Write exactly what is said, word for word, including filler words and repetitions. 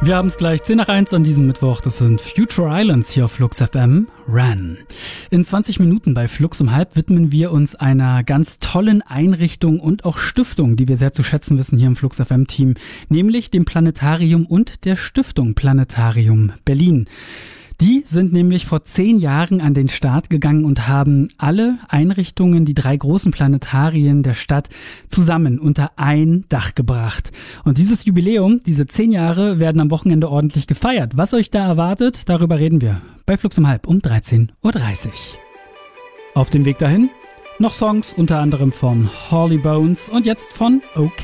Wir haben es gleich zehn nach eins an diesem Mittwoch. Das sind Future Islands hier auf Flux F M. Ran. In zwanzig Minuten bei Flux um halb widmen wir uns einer ganz tollen Einrichtung und auch Stiftung, die wir sehr zu schätzen wissen hier im Flux F M-Team, nämlich dem Planetarium und der Stiftung Planetarium Berlin. Die sind nämlich vor zehn Jahren an den Start gegangen und haben alle Einrichtungen, die drei großen Planetarien der Stadt, zusammen unter ein Dach gebracht. Und dieses Jubiläum, diese zehn Jahre, werden am Wochenende ordentlich gefeiert. Was euch da erwartet, darüber reden wir bei Flux um halb um dreizehn Uhr dreißig. Auf dem Weg dahin noch Songs, unter anderem von Holly Bones und jetzt von OK.